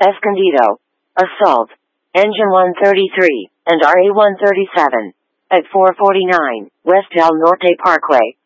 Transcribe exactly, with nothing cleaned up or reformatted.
Escondido. Assault. Engine one thirty-three and R A one thirty-seven. At four forty-nine West El Norte Parkway.